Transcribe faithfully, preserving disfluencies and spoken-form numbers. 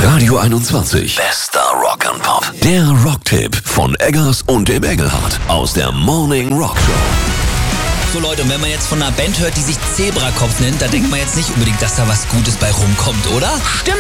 Radio einundzwanzig. Bester Rock and Pop. Der Rocktipp von Eggers und dem Engelhardt aus der Morning Rock Show. So Leute, und wenn man jetzt von einer Band hört, die sich Zebrakopf nennt, da denkt man jetzt nicht unbedingt, dass da was Gutes bei rumkommt, oder? Stimmt.